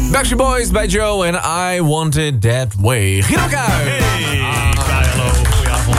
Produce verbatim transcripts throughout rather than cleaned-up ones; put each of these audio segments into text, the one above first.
Backstreet Boys bij Joe en I Want It That Way. Guido Kuijs. Hey, hallo, goedenavond.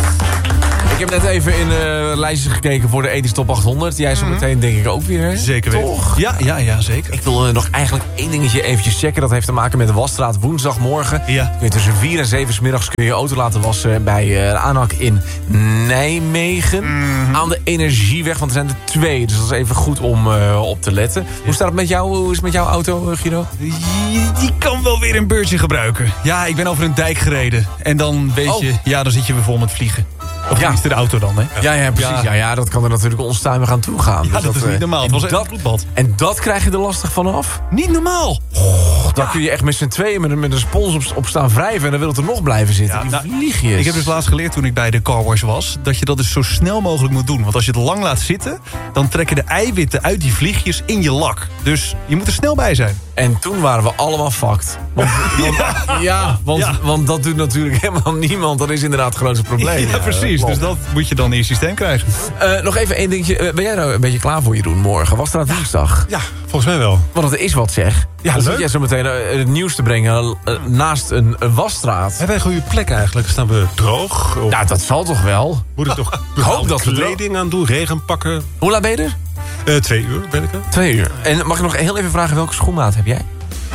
Ik heb net even in uh, lijstjes gekeken voor de ethisch Top achthonderd. Jij zo Mm-hmm. meteen denk ik ook weer. Zeker weten. Toch? Ja, ja, ja, zeker. Ik wil uh, nog eigenlijk één dingetje eventjes checken. Dat heeft te maken met de wasstraat woensdagmorgen. Ja. Kun je tussen vier en zeven 's middags kun je je auto laten wassen bij uh, de ANAC in Nijmegen. Mm-hmm. Aan de Energieweg, want er zijn er twee. Dus dat is even goed om uh, op te letten. Ja. Hoe staat het met jou? Hoe is het met jouw auto, uh, Guido? Die, die kan wel weer een beurtje gebruiken. Ja, ik ben over een dijk gereden. En dan weet Oh. je, ja, dan zit je weer vol met vliegen. Of Ja. tenminste de auto dan, hè? Ja, ja, precies. Ja. Ja, ja, dat kan er natuurlijk onstuimig aan toe gaan. Ja, Dus dat is uh, niet normaal. Het en was echt dat, een bloedbad. En dat krijg je er lastig vanaf? Niet normaal. Dan kun je echt met z'n tweeën met, een- met een spons op, op staan wrijven... en dan wil het er nog blijven zitten. Ja, Die nou, vliegjes. Ik heb dus laatst geleerd toen ik bij de car wash was... dat je dat dus zo snel mogelijk moet doen. Want als je het lang laat zitten... dan trekken de eiwitten uit die vliegjes in je lak. Dus je moet er snel bij zijn. En toen waren we allemaal fucked. Want, want, ja, want, Ja. want dat doet natuurlijk helemaal niemand. Dat is inderdaad het grootste probleem. Ja, precies. klopt. Dus dat moet je dan in je systeem krijgen. Uh, nog even één dingetje. Uh, ben jij nou een beetje klaar voor Jeroen morgen? Was dat woensdag? Ja, volgens mij wel. Want het is wat, zeg. Ja, Dan zit leuk. jij zo meteen uh, het nieuws te brengen... uh, naast een, een wasstraat. Hebben wij een goede plek eigenlijk? Staan we droog? Of Nou, dat zal toch wel? moet ik toch hoop dat we kleding aan doen? Regenpakken? Hoe laat ben je er? Uh, twee uur ben ik er. Twee uur. En mag ik nog heel even vragen welke schoenmaat heb jij?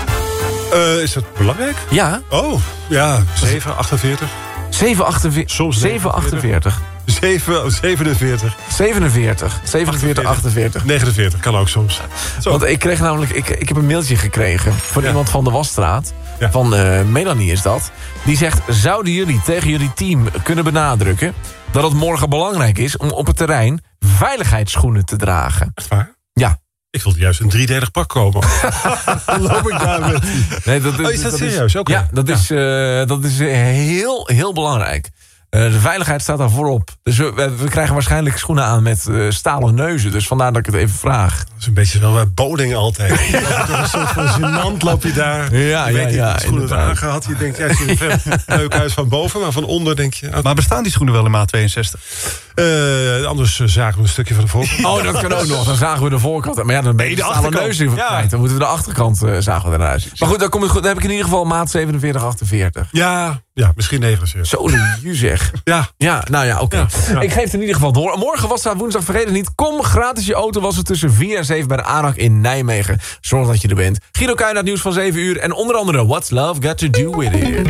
Uh, is dat belangrijk? Ja, Oh, ja, zeven achtenveertig. zeven achtenveertig. Soms zeven achtenveertig. zeven zevenenveertig. zevenenveertig. zevenenveertig, achtenveertig. negenenveertig kan ook soms. Zo. Want ik kreeg namelijk, ik, ik heb een mailtje gekregen van Ja. iemand van de Wasstraat. Ja. Van uh, Melanie is dat. Die zegt, zouden jullie tegen jullie team kunnen benadrukken... dat het morgen belangrijk is om op het terrein veiligheidsschoenen te dragen? Echt waar? Ja. Ik wilde juist een driedelig pak kopen. Dan loop ik daar met. Nee, dat, Oh, is dat serieus? Oké. Ja, dat Ja. is, uh, dat is uh, heel, heel belangrijk. Uh, de veiligheid staat daar voorop. Dus we, we, we krijgen waarschijnlijk schoenen aan met uh, stalen neuzen. Dus vandaar dat ik het even vraag. Dat is een beetje wel bij Boding altijd. Je loopt toch een soort van gênant loop je daar. Ja, je ja, weet niet ja, wat schoenen het inderdaad. aangehad. Je denkt, ja, het ziet er leuk uit van boven. Maar van onder denk je... Oh, Maar bestaan die schoenen wel in maat tweeënzestig? uh, anders uh, zagen we een stukje van de voorkant. Oh, dat kan ook nog. Dan zagen we de voorkant. Maar ja, dan ben je Nee, de de stalen achterkant. neus even Ja. kwijt. Dan moeten we de achterkant uh, zagen we eruit zien. Maar goed, dan, komt het goed. Dan heb ik in ieder geval maat zevenenveertig, achtenveertig. Ja, ja, misschien negenenzeventig. Zo de ju zeg. Ja, Ja, nou ja, oké. Ja, ja. Ik geef het in ieder geval door. Morgen was het woensdag, vergeet het niet. Kom gratis je auto wassen tussen vier en zeven bij de ANAC in Nijmegen. Zorg dat je er bent. Guido Kuijs, het nieuws van zeven uur. En onder andere What's Love Got To Do With It.